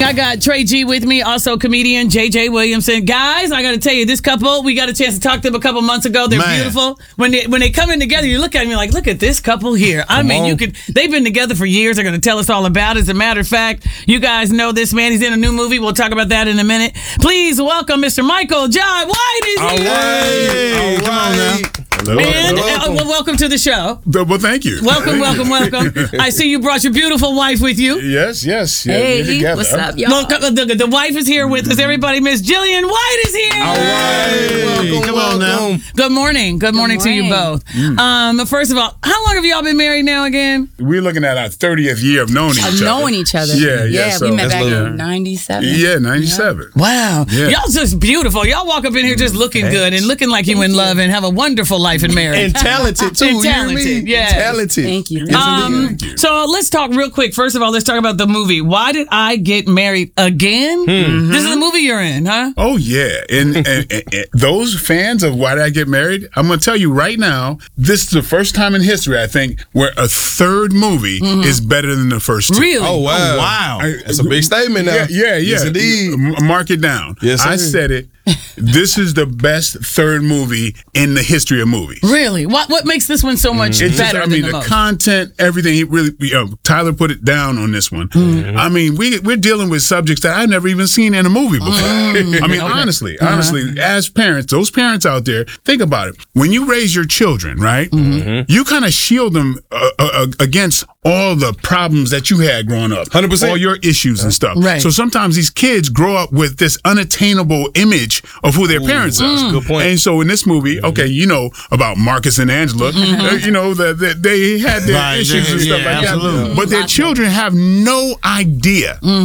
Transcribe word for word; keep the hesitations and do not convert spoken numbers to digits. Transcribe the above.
I got Trey G with me, also comedian J J Williamson. Guys, I got to tell you, this couple, we got a chance to talk to them a couple months ago. They're Man. beautiful. When they when they come in together, you look at them, you're like, look at this couple here. I Come mean, on. you could. They've been together for years. They're going to tell us all about it. As a matter of fact, you guys know this man. He's in a new movie. We'll talk about that in a minute. Please welcome Mister Michael Jai White is All here. right. Come on now. Hello. And Hello. uh, well, welcome to the show. Well, thank you. Welcome, welcome, welcome. I see you brought your beautiful wife with you. Yes, yes. Yeah, Hey, we're together. what's up, y'all? Well, the, the, the wife is here with us. Everybody, Miss Jillian White is here. All right. Welcome, Come on now. welcome. Good morning. Good morning, to you morning. both. Um, first of all, how long have y'all been married now again? We're looking at our thirtieth year of knowing each Of other. knowing each other. Yeah, yeah. so we met that's back little- in ninety-seven. Yeah, ninety-seven. Wow. Yeah. Y'all just beautiful. Y'all walk up in here just looking good and looking like you in love and have a wonderful life in marriage. And talented too. And you hear talented, me? yes. Talented. Thank you. Um, Thank you. so let's talk real quick. First of all, let's talk about the movie. Why Did I Get Married Again? This is the movie you're in, huh? Oh yeah, and, and, and, and those fans of Why Did I Get Married? I'm gonna tell you right now, this is the first time in history I think where a third movie is better than the first two. Really? Oh wow. Oh, wow. That's a big statement now. Yeah, yeah, yeah. Yes, indeed. M- Mark it down. Yes, I sir. said it. This is the best third movie in the history of movies. Really? What what makes this one so much It's just, better I than mean, the, the most? content, everything. He really, you know, Tyler put it down on this one. I mean, we we're dealing with subjects that I've never even seen in a movie before. I mean, honestly, honestly, as parents, those parents out there, think about it. When you raise your children, right, you kind of shield them uh, uh, against all the problems that you had growing up, one hundred percent. all your issues and stuff. Right. So sometimes these kids grow up with this unattainable image of who their parents are. That's a good point. And so in this movie, okay, you know about Marcus and Angela. uh, you know that that they had their Right, issues and yeah, stuff like absolutely. that, but their children have no idea